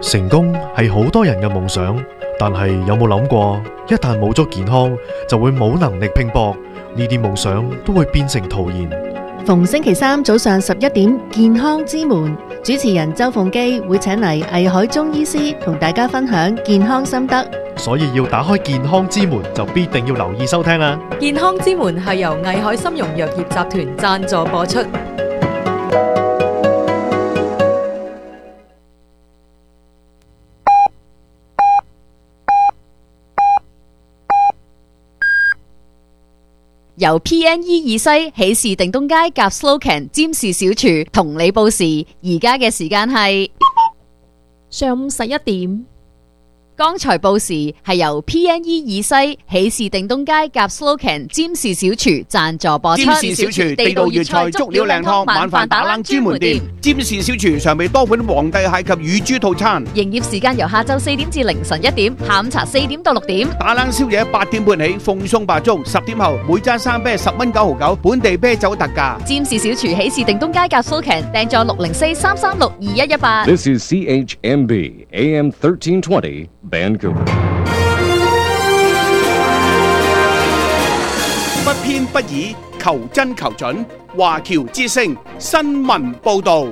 成功係好多人嘅夢想，但係有冇諗過，一旦冇咗健康，就會冇能力拼搏，呢啲夢想都會變成徒然。 逢星期三早上11點，健康之門，主持人周鳳基會請嚟藝海中醫師同大家分享健康心得。 所以要打開健康之門，就必定要留意收聽啦。 健康之門係由藝海參茸藥業集團贊助播出。由 PNE 二西喜事定東街夾 Slocan 占士小廚同你報時，而家嘅時間係上午11點。 剛才報時係由 PNE 二西喜事定東街夾 Slocan 占士小廚贊助播出。 占士小廚地道粵菜足料靚湯晚飯打冷專門店。占士小廚常備多款皇帝蟹及乳豬套餐。 營業時間由下晝4點至凌晨1點，下午茶4點到6點。 打冷宵夜8點半起，奉送白粥，10點後每樽生啤10蚊9毫9，本地啤酒特價。 占士小廚喜事定東街夾 Slocan訂座604-336-2118。 This is CHMB AM 1320 Vancouver。 不偏不倚，求真求準。華僑之聲新聞報導。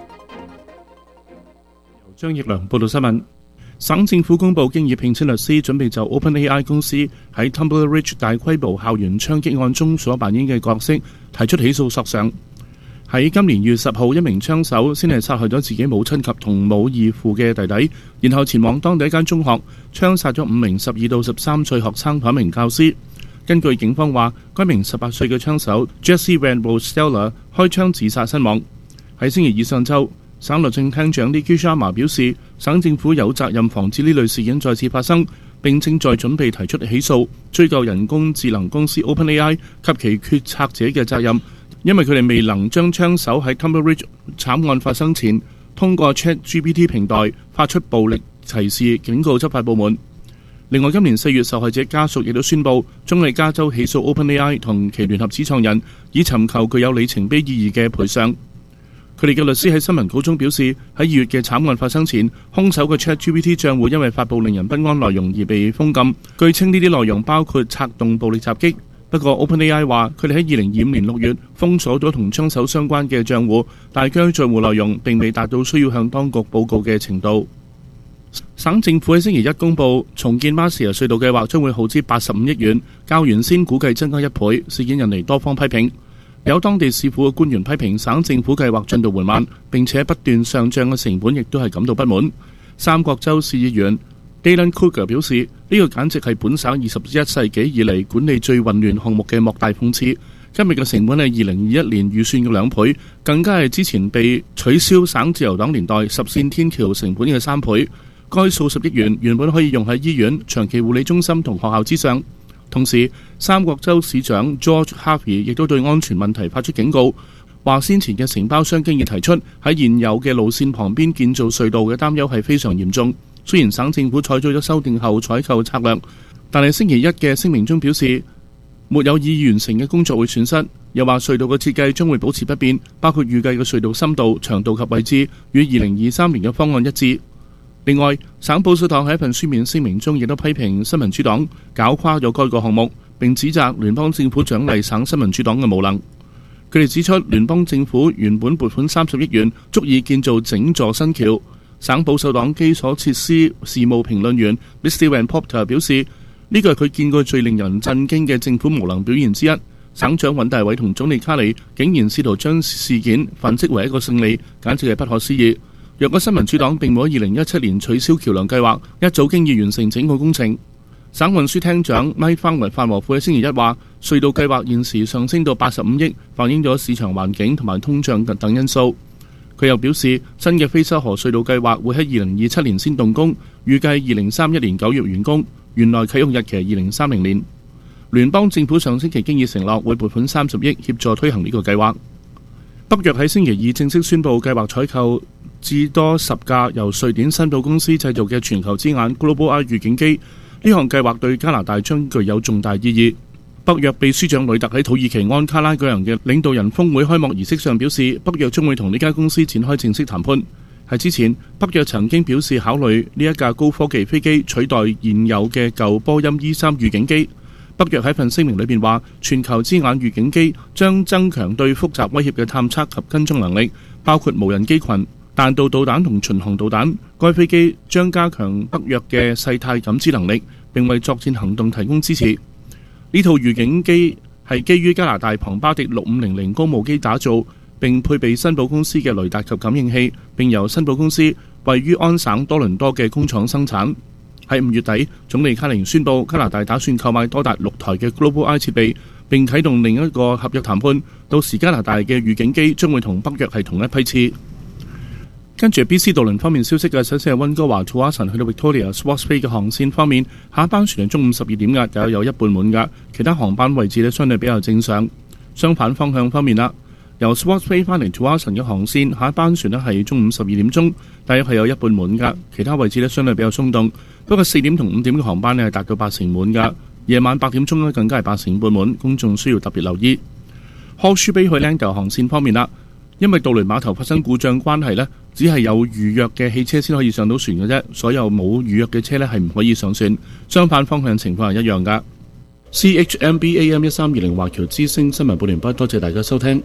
張奕良報道新聞。省政府公布，經已聘請律師，準備就 OpenAI 公司喺 Tumbler Ridge 大規模校園槍擊案中所扮演嘅角色提出起訴索償。喺今年2月10號，一名槍手先係殺害咗自己母親及同母異父嘅弟弟，然後前往當地一間中學，槍殺咗5名12到13歲學生同一名教師。根據警方話，該名18歲嘅槍手 Jesse Van Rostella 開槍自殺身亡。喺星期二上晝，省律政廳長 Nikki Sharma 表示，省政府有責任防止呢類事件再次發生，並正在準備提出起訴，追究人工智能公司 OpenAI 及其決策者嘅責任，因為佢哋未能將槍手喺 Tumbler Ridge 慘案發生前通過 ChatGPT 平台發出暴力提示，警告執法部門。另外，今年4月，受害者家屬亦都宣布，中立加州起訴 OpenAI 同其聯合始創人，以尋求具有里程碑意義嘅賠償。佢哋嘅律師喺新聞稿中表示，喺2月嘅慘案發生前，兇手嘅 ChatGPT 賬戶因為發布令人不安內容而被封禁。據稱呢啲內容包括策動暴力襲擊。不過 OpenAI 話，佢哋喺2025年6月封鎖咗同槍手相關嘅賬戶，但係該賬戶內容並未達到需要向當局報告嘅程度。省政府喺星期一公布，重建 Marcia 隧道計劃將會耗資85億元，較原先估計增加1倍。事件引嚟多方批評，有當地市府嘅官員批評省政府計劃進度緩慢，並且不斷上漲嘅成本亦都係感到不滿。三角洲市議員 Dylan Kruger 表示，呢個簡直係本省21世紀以嚟管理最混亂項目嘅莫大諷刺。今日嘅成本係2021年預算嘅2倍，更加係之前被取消省自由黨年代10線天橋成本嘅3倍。該數十億元原本可以用喺醫院、長期護理中心同學校之上。同時，三角洲市長 George Harvey 亦都對安全問題發出警告，話先前嘅承包商經已提出喺現有嘅路線旁邊建造隧道嘅擔憂係非常嚴重。雖然省政府採取咗修訂後採購策略，但係星期一嘅聲明中表示，沒有已完成嘅工作會損失。又話隧道嘅設計將會保持不變，包括預計嘅隧道深度、長度及位置與2023年嘅方案一致。另外，省保守黨喺一份書面聲明中亦都批評新民主黨搞垮咗該個項目，並指責聯邦政府獎勵省新民主黨嘅無能。佢哋指出，聯邦政府原本撥款30億元，足以建造整座新橋。省保守黨基礎設施事務評論員 Misty Van Popter 表示，呢個係佢見過最令人震驚嘅政府無能表現之一。省長尹大偉同總理卡里竟然試圖將事件粉飾為一個勝利，簡直係不可思議。若果新民主黨並冇喺2017年取消橋梁計劃，一早經已完成整個工程。省運輸廳長 Mike Farnworth 范和富喺星期一話，隧道計劃現時上升到85億，反映咗市場環境同埋通脹等因素。佢又表示，新嘅菲沙河隧道計劃會喺2027年先動工，預計2031年9月完工，原來啟用日期係2030年。聯邦政府上星期經已承諾會撥款30億協助推行呢個計劃。北約喺星期二正式宣布計劃採購至多10架由瑞典新島公司製造嘅全球之眼 Global Eye 預警機。呢項計劃對加拿大將具有重大意義。北約秘書長呂特喺土耳其安卡拉舉行嘅領導人峰會開幕儀式上表示，北約將會同呢間公司展開正式談判。喺之前，北北約曾經表示考慮呢一架高科技飛機取代現有嘅舊波音 E3 預警機。北約喺份聲明裏邊話，全球之眼預警機將增強對複雜威脅嘅探測及跟蹤能力，包括無人機群、彈道導彈同巡航導彈。該飛機將加強北約嘅勢態感知能力，並為作戰行動提供支持。呢套預警機係基於加拿大龐巴迪6500高務機打造，並配備新寶公司嘅雷達及感應器，並由新寶公司位於安省多倫多嘅工廠生產。喺5月底，總理卡寧宣布加拿大打算購買多達6台嘅 Global Eye 設備，並啟動另一個合約談判。到時加拿大嘅預警機將會同北約係同一批次。跟住 BC 渡輪方面消息嘅，首先係溫哥華 Tsawwassen 去到 Victoria Swartz Bay 嘅航線方面，下一班船係中午12點嘅，有一半滿額，其他航班位置呢相對比較正常。相反方向方面啦，由 Swartz Bay 返嚟 Tsawwassen 嘅航線，下一班船呢係中午12點鐘，大約係有一半滿額，其他位置呢相對比較鬆動。不過4點同5點嘅航班呢係達到80%滿額，夜晚8點鐘呢更加係80%半滿，公眾需要特別留意。Horseshoe Bay 去 Langdale 航線方面啦，因為渡輪碼頭發生故障關係呢，只係有預約嘅汽車先可以上到船嘅啫，所有冇預約嘅車呢係唔可以上船。相反方向情況係一樣㗎。CHMB AM 1320華僑之聲新聞報完畢，多謝大家收聽。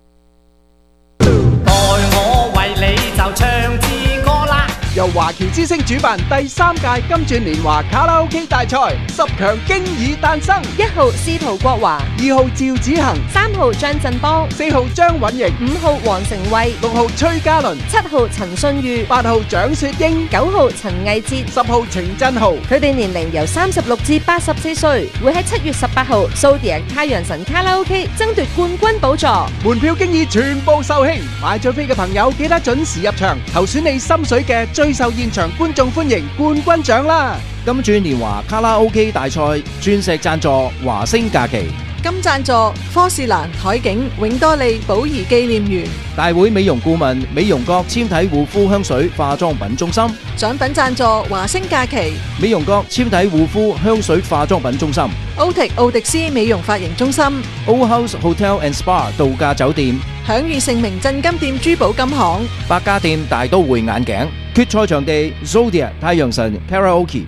由華僑之聲主辦第3屆金鑽年華卡拉 OK 大賽，10強經已誕生。 1號司徒國華 ，2號趙子恒 ，3號張振邦 ，4號張允瑩 ，5號黃成慧 ，6號崔嘉倫 ，7號陳信裕 ，8號蔣雪英 ，9號陳毅哲 ，10號程振豪。 佢哋年齡由36至84歲，會喺7月18號Zodiac太陽神卡拉 OK 爭奪冠軍寶座。 門票經已全部售罄，買咗飛嘅朋友記得準時入場，投選你心水嘅最受現場觀眾歡迎冠軍獎啦！ 金鑽年華卡拉 OK 大賽鑽石贊助華星假期， 金贊助科士蘭海景永多利寶儀紀念園， 大會美容顧問美容閣纖體護膚香水化妝品中心， 獎品贊助華星假期美容閣纖體護膚香水化妝品中心， 奧迪斯美容髮型中心 ，Old House Hotel and Spa 度假酒店， 享譽盛名鎮金店珠寶金行， 百家店大都會眼鏡，決賽場地 Zodiac 太陽神 Karaoke。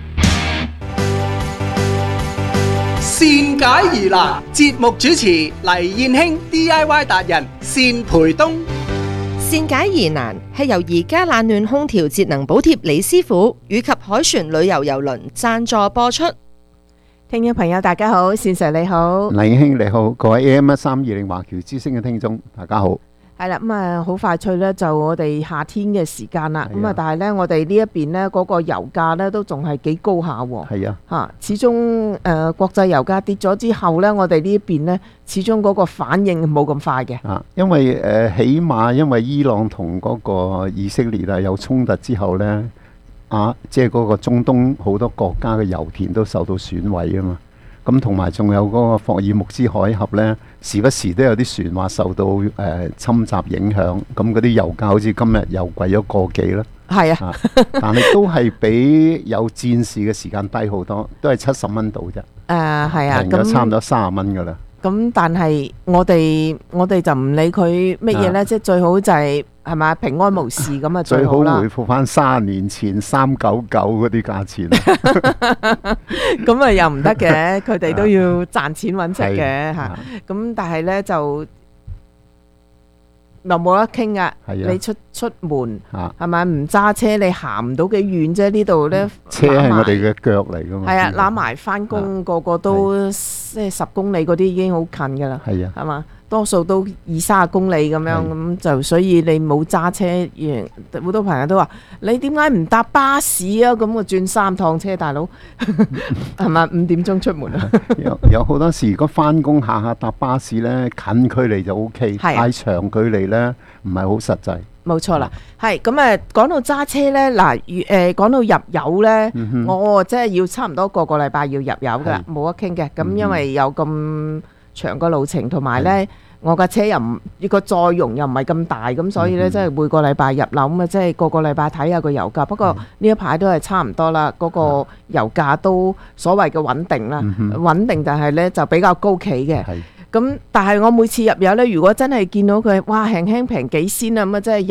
善解疑難，節目主持黎燕卿 DIY 達人單培東。 善解疑難係由而家冷暖空調節能補貼李師傅以及海船旅遊郵輪贊助播出。 聽眾朋友大家好，善 Sir 你好， 黎燕卿你好，各位 AM 1320華僑之聲嘅聽眾大家好。 係啦，咁啊好快脆咧，就我哋夏天嘅時間啦。咁啊，但係咧，我哋呢一邊咧嗰個油價咧都仲係幾高下喎。係啊，嚇，始終國際油價跌咗之後咧，我哋呢一邊咧，始終嗰個反應冇咁快嘅。啊， 因為起碼因為伊朗同嗰個以色列啊有衝突之後咧，即係嗰個中東好多國家嘅油田都受到損毀啊嘛。咁同埋仲有嗰個霍爾木茲海峽呢，時不時都有啲船話受到侵襲影響，咁嗰啲油價好似今日又貴咗個幾啦。係啊，但係都係比有戰事嘅時間低好多，都係70蚊度啫。係啊，平咗差唔多30蚊噶啦。咁但係我哋就唔理佢乜嘢呢，即係最好就係咪平安無事咁啊，最好啦。最好回復翻30年前399嗰啲價錢。咁啊又唔得嘅，佢哋都要賺錢揾食嘅嚇。咁但係呢就冇得傾噶。你出門係咪唔揸車，你行唔到幾遠啫？呢度呢車係我哋嘅腳嚟噶嘛。係啊，攬埋翻工，個個都即係10公里嗰啲已經好近噶啦。係啊，係嘛？多數都20-30公里咁樣，咁就所以你冇揸車，好多朋友都話：你點解唔搭巴士啊？咁我轉3趟車，大佬係咪5點鐘出門啊？有好多時，如果翻工下搭巴士呢，近距離就 OK，太長距離呢唔係好實際。冇錯啦，係咁誒。講到揸車呢，嗱講到入油呢，我真係要差唔多個禮拜要入油噶啦，冇得傾嘅。咁因為有咁長個路程，同埋呢我架車又唔個載容又唔係咁大，咁所以呢，即係每個禮拜入樓咁啊，即係個禮拜睇下個油價。不過呢一排都係差唔多啦，嗰個油價都所謂嘅穩定啦，穩定但係呢就比較高企嘅。咁但係我每次入油呢，如果真係見到佢哇輕輕平幾仙啊，咁啊真係入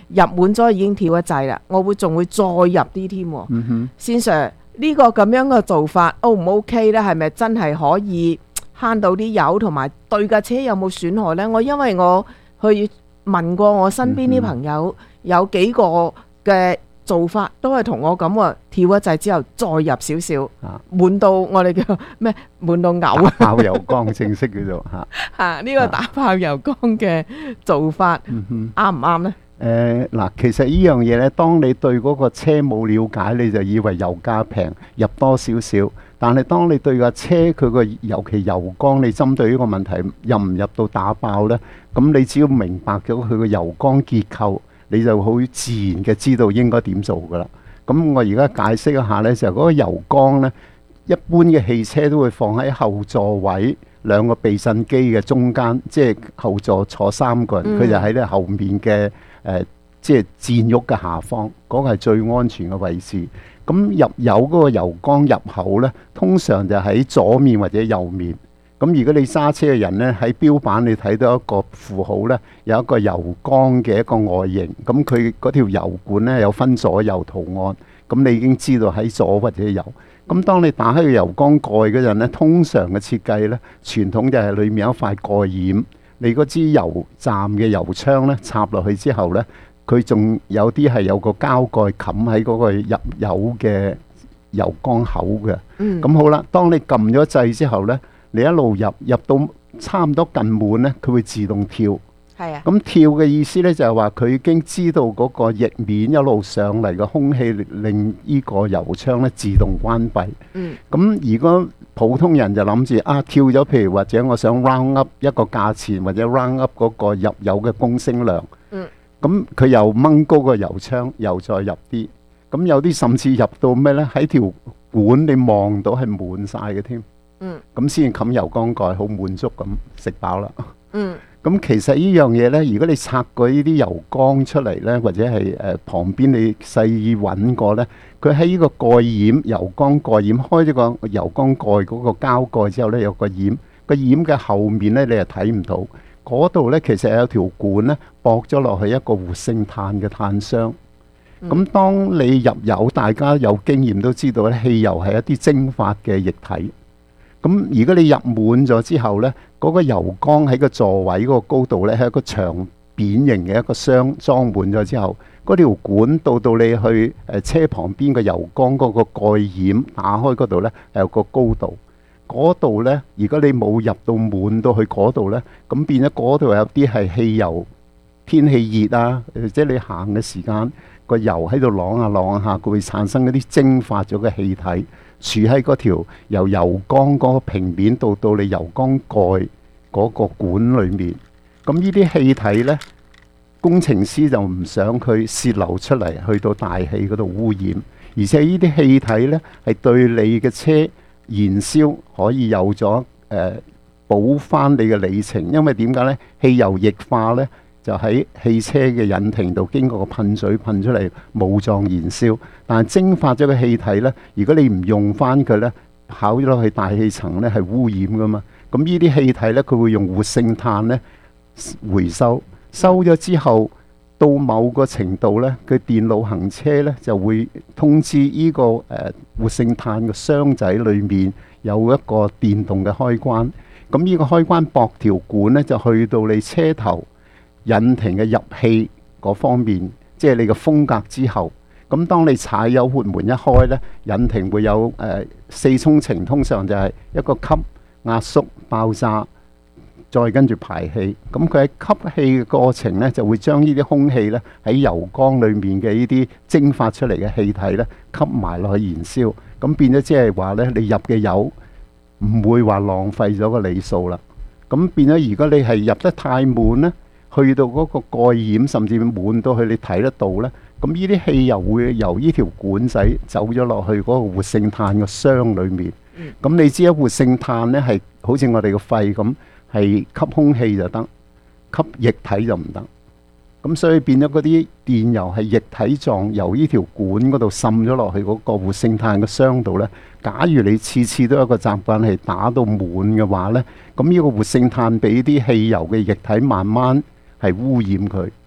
入滿咗已經跳一掣啦，我仲會再入啲添。先 Sir 呢個咁樣嘅做法 O 唔 OK 呢？係咪真係可以慳到啲油，同埋對架車有冇損害呢？因為我去問過我身邊啲朋友，有幾個嘅做法都係同我咁喎，跳一掣之後再入少少，滿到我哋叫咩？滿到嘔啊！ 打爆油缸正式叫做呢個打爆油缸嘅做法啱唔啱呢？ 嗱，其實呢樣嘢呢，當你對嗰個車冇了解，你就以為油價平入多少少。但係當你對架車佢個尤其油缸，你針對呢個問題入唔入到打爆呢？咁你只要明白咗佢個油缸結構，你就好自然嘅知道應該點做噶啦。咁我而家解釋一下呢，就係嗰個油缸呢，一般嘅汽車都會放喺後座位兩個避震機嘅中間，即係後座坐3個人，佢就喺呢後面嘅即係箭褥嘅下方，嗰個係最安全嘅位置。咁入油嗰個油缸入口呢，通常就喺左面或者右面。咁如果你揸車嘅人呢，喺標板你睇到一個符號呢，有一個油缸嘅一個外形。咁佢嗰條油管呢，有分左右圖案，咁你已經知道喺左或者右。咁當你打開個油缸蓋嗰陣呢，通常嘅設計呢，傳統就係裡面有一塊蓋掩，你嗰支油站嘅油槍呢，插落去之後呢，佢仲有啲係有個膠蓋冚喺嗰個入油嘅油缸口嘅。咁好啦，當你撳咗掣之後呢，你一路入到差唔多近滿呢，佢會自動跳。係啊。咁跳嘅意思呢，就係話佢已經知道嗰個翼面一路上嚟嘅空氣令呢個油槍呢自動關閉。咁如果普通人就諗住跳咗，譬如或者我想 round up 一個價錢，或者 round up 嗰個入油嘅供升量。咁佢又掹高個油槍，又再入啲。咁有啲甚至入到咩呢？喺條管你望到係滿晒嘅添。咁先冚油缸蓋，好滿足咁食飽啦。咁其實呢樣嘢呢，如果你拆過呢啲油缸出嚟呢，或者係旁邊你細意揾過呢，佢喺呢個蓋掩油缸蓋掩開咗個油缸蓋嗰個膠蓋之後呢，有個掩，個掩嘅後面呢，你係睇唔到。嗰度呢，其實有條管呢，駁咗落去一個活性炭嘅炭箱。咁當你入油，大家有經驗都知道咧，汽油係一啲蒸發嘅液體。咁如果你入滿咗之後呢，嗰個油缸喺個座位嗰個高度呢，係一個長扁形嘅一個箱，裝滿咗之後，嗰條管到你去車旁邊嘅油缸嗰個蓋掩打開嗰度呢，係有個高度。嗰度呢，如果你冇入到滿到去嗰度呢，咁變咗嗰度有啲係汽油，天氣熱啊，即係你行嘅時間個油喺度啷下啷下，佢會產生嗰啲蒸發咗嘅氣體，儲喺嗰條由油缸嗰個平面到你油缸蓋嗰個管裡面。咁呢啲氣體呢，工程師就唔想佢洩漏出嚟，去到大氣嗰度污染。而且呢啲氣體呢，係對你嘅車燃燒可以有咗補翻你嘅里程，因為點解呢？汽油液化呢，就喺汽車嘅引擎度經過個噴嘴噴出嚟，冇狀燃燒。但係蒸發咗嘅氣體呢，如果你唔用翻佢呢，跑咗落去大氣層呢，係污染噶嘛。咁呢啲氣體呢，佢會用活性炭呢回收，收咗之後到某個程度呢，佢電腦行車呢，就會通知呢個活性炭嘅箱仔裏面有一個電動嘅開關。咁呢個開關駁條管呢，就去到你車頭引擎嘅入氣嗰方面，即係你嘅風格之後。咁當你踩油活門一開呢，引擎會有4衝程，通常就係一個吸、壓縮、爆炸，再跟住排氣。咁佢喺吸氣嘅過程呢，就會將呢啲空氣呢喺油缸裏面嘅呢啲蒸發出嚟嘅氣體呢吸埋落去燃燒。咁變咗即係話呢，你入嘅油唔會話浪費咗個里數啦。咁變咗如果你係入得太滿呢，去到嗰個蓋掩甚至滿到去你睇得到呢，咁呢啲氣油會由呢條管仔走咗落去嗰個活性炭嘅箱裏面。咁你知啦，活性炭呢係好似我哋個肺咁，係吸空氣就得，吸液體就唔得。咁所以變咗嗰啲電油係液體狀，由呢條管嗰度滲咗落去嗰個活性炭嘅箱度呢。假如你次次都有一個習慣係打到滿嘅話呢，咁呢個活性炭俾啲汽油嘅液體慢慢係污染佢，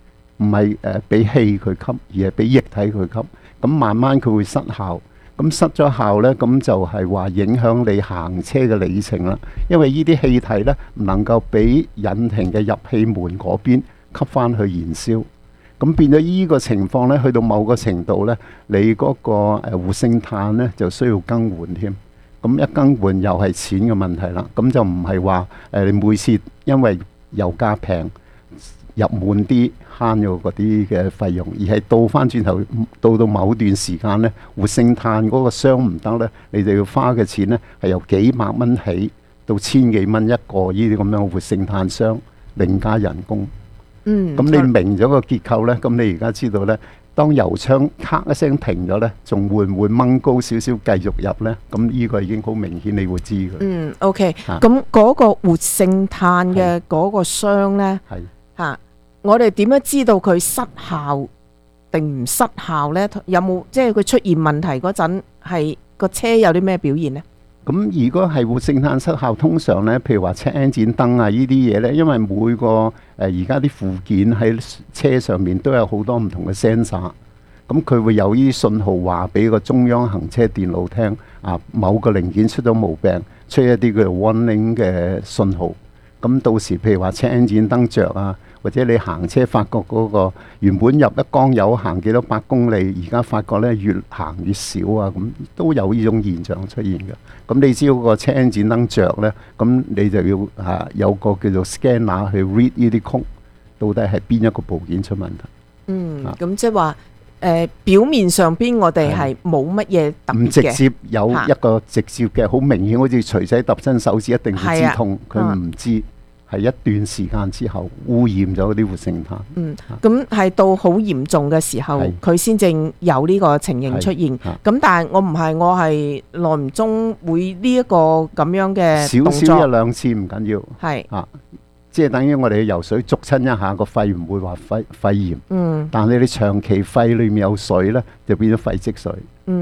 唔係俾氣佢吸，而係俾液體佢吸。咁慢慢佢會失效。咁失咗效呢，咁就係話影響你行車嘅里程啦。因為呢啲氣體呢，唔能夠俾引擎嘅入氣門嗰邊吸翻去燃燒。咁變咗依個情況呢，去到某個程度呢，你嗰個活性炭呢就需要更換添。咁一更換又係錢嘅問題啦。咁就唔係話你每次因為油價平入滿啲慳咗嗰啲嘅費用，而係倒翻轉頭到某段時間呢，活性炭嗰個箱唔得呢，你就要花嘅錢呢係由幾百蚊起到千幾蚊一個呢啲咁樣嘅活性炭箱，另加人工。咁你明咗個結構呢，咁你而家知道呢，當油槍咔一聲停咗呢，仲會唔會掹高少少繼續入呢？咁呢個已經好明顯，你會知嘅。 OK。咁嗰個活性炭嘅嗰個箱呢，我哋點樣知道佢失效定唔失效呢？有冇即係佢出現問題嗰陣，係個車有啲咩表現呢？ 咁如果係活性炭失效，通常呢，譬如話 check engine 燈啊呢啲嘢呢，因為每個而家啲附件喺車上面都有好多唔同嘅 sensor，咁佢會有呢啲信號話俾個中央行車電腦聽，某個零件出咗毛病，出一啲叫做 warning 嘅信號。咁到時譬如話 check engine 燈着啊，或者你行車發覺嗰個原本入一缸油行幾多百公里，而家發覺咧越行越少啊，咁都有呢種現象出現嘅。咁你知道個車 engine 燈着咧，咁你就要有個叫做 scanner 去 read 呢啲曲，到底係邊一個部件出問題。 咁即係話表面上邊我哋係冇乜嘢特別嘅，唔直接有一個直接嘅，好明顯好似錘仔揼親手指一定會知痛，佢唔知。係一段時間之後污染咗嗰啲活性炭。 咁係到好嚴重嘅時候，佢先正有呢個情形出現。咁但係我係耐唔中會呢一個咁樣嘅動作， 少少一兩次唔緊要。 係即係等於我哋游水捉親一下個肺唔會話肺炎。但係你長期肺裏面有水咧，就變咗肺積水。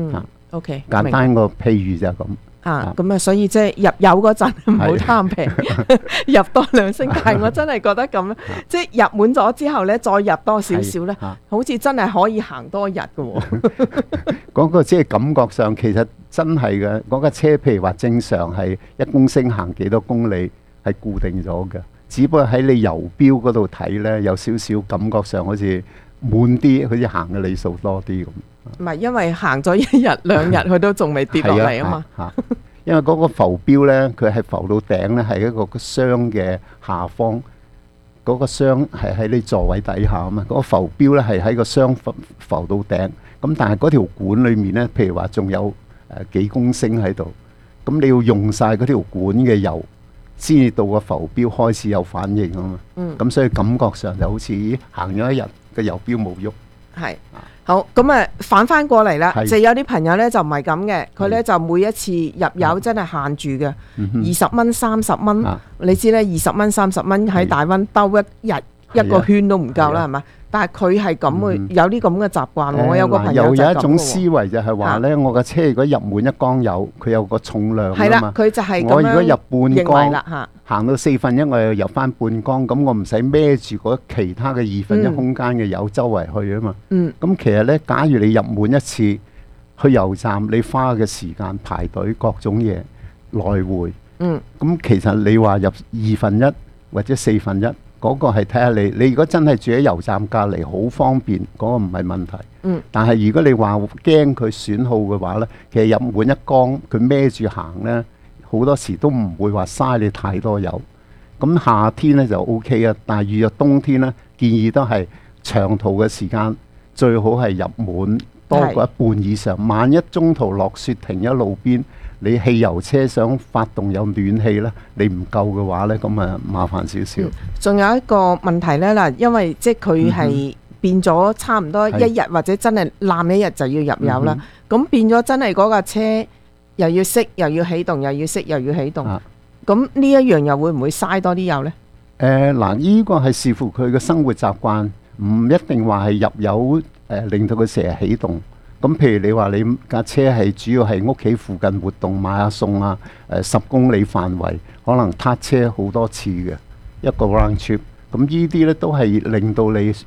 OK， 簡單個譬如就係咁。 咁所以即係入油嗰陣唔好貪平，入多2升。但係我真係覺得咁，即係入滿咗之後咧，再入多少少咧，好似真係可以行多一日嘅。 嗰個即係感覺上，其實真係嘅。嗰架車譬如話正常係1公升行幾多公里係固定咗嘅，只不過喺你油標嗰度睇咧，有少少感覺上好似滿啲，好似行嘅里數多啲咁。 唔係，因為行咗1日2日，佢都仲未跌落嚟啊嘛。 因為嗰個浮標咧，佢係浮到頂咧，係一個箱嘅下方。嗰個箱係喺你座位底下啊嘛。嗰個浮標咧係喺個箱浮到頂。咁但係嗰條管裡面咧，譬如話仲有幾公升喺度，咁你要用晒嗰條管嘅油，先至到個浮標開始有反應啊嘛。咁所以感覺上就好似行咗1日個油標冇喐。 係。好，咁反翻過嚟啦，就有啲朋友咧就唔係咁嘅，佢咧就每一次入油真係限住嘅，20蚊、30蚊，你知咧20蚊、30蚊喺大溫兜一日一個圈都唔夠啦，係嘛？但係佢係咁會有啲咁嘅習慣。我有個朋友就有一種思維就係話咧，我架車如果入滿1缸油，佢有個重量係啦，佢就係咁樣我如果入半缸啦， 行到1/4，我又入翻半缸，咁我唔使孭住嗰其他嘅1/2空間嘅油周圍去啊嘛。咁其實咧，假如你入滿一次去油站，你花嘅時間排隊各種嘢來回，咁其實你話入1/2或者1/4。嗰個係睇下你如果真係住喺油站隔離，好方便，嗰個唔係問題。但係如果你話驚佢損耗嘅話呢，其實入滿1缸，佢孭住行呢，好多時都唔會話嘥你太多油。咁夏天呢就 OK 啊，但係預約冬天呢，建議都係長途嘅時間最好係入滿多過一半以上。萬一中途落雪停喺路邊，你汽油車想發動有暖氣咧，你唔夠嘅話咧，咁啊麻煩少少。 仲有一個問題咧嗱，因為即係佢係變咗差唔多1日或者真係攬1日就要入油啦。咁變咗真係嗰架車又要熄又要起動，又要熄又要起動。咁呢一樣又會唔會嘥多啲油咧？ 嗱，呢個係視乎佢嘅生活習慣，唔一定話係入油令到佢成日起動。咁譬如你話你架車係主要係屋企附近活動買下餸啊，10公里範圍可能撻車好多次嘅一個 round trip，咁呢啲咧都係令到你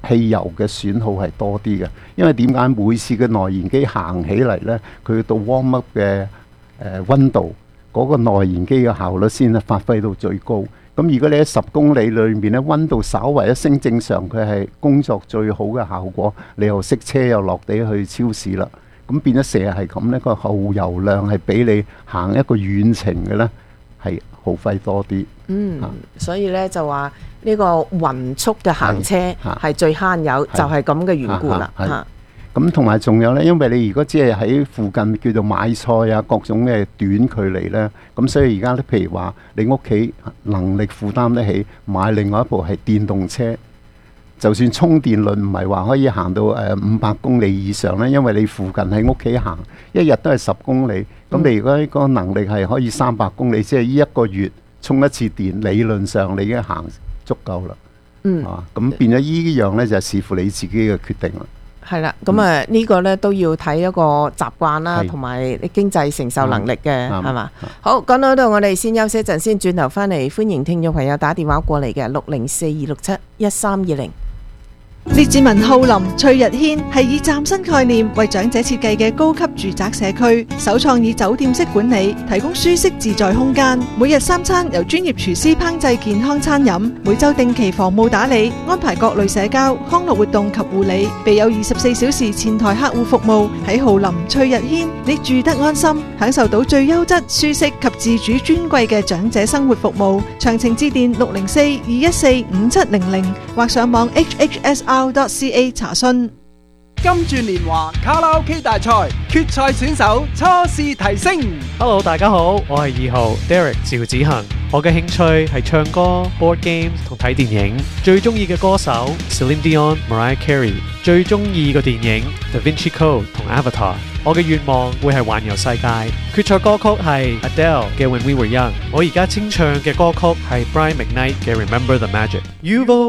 汽油嘅損耗係多啲嘅，因為點解每次嘅內燃機行起嚟呢，佢到 warm up 嘅溫度，嗰個內燃機嘅效率先係發揮到最高。咁如果你喺10公里裏面咧，溫度稍為一升正常，佢係工作最好嘅效果。你又熄車又落地去超市啦，咁變咗成日係咁呢，個耗油量係比你行一個遠程嘅呢係耗費多啲。 所以呢就話呢個勻速嘅行車係最慳油，就係咁嘅緣故啦。 咁同埋仲有呢，因為你如果只係喺附近叫做買菜啊，各種嘅短距離呢，咁所以而家咧，譬如話你屋企能力負擔得起，買另外一部係電動車，就算充電率唔係話可以行到500公里以上呢，因為你附近喺屋企行，一日都係10公里，咁你如果個能力係可以300公里，即係呢1個月充一次電，理論上你已經行足夠啦。咁變咗呢樣呢，就視乎你自己嘅決定啦。 係啦，咁呢個呢都要睇一個習慣啦，同埋經濟承受能力嘅，係嘛？好，講到呢度，我哋先休息一陣先，轉頭翻嚟，歡迎聽眾朋友打電話過嚟嘅604-267-1320。 列治文浩林翠日軒係以嶄新概念為長者設計嘅高級住宅社區，首創以酒店式管理，提供舒適自在空間。每日3餐由專業廚師烹製健康餐飲，每週定期房務打理，安排各類社交、康樂活動及護理，備有24小時前台客戶服務。喺浩林翠日軒，你住得安心，享受到最優質、舒適及自主尊貴嘅長者生活服務。詳情致電604-214-5700或上網 hhsr.ca 查詢。 金鑽年華卡拉 OK 大賽決賽選手初試提升。 Hello， 大家好，我係2號 Derek 趙子恒。我嘅興趣係唱歌、board games 同睇電影。最中意嘅歌手 Celine Dion、Mariah Carey。最中意嘅電影 Da Vinci Code 同 Avatar。我嘅願望會係環遊世界。決賽歌曲係 Adele 嘅 When We Were Young。我而家清唱嘅歌曲係 Brian McKnight 嘅 Remember the Magic。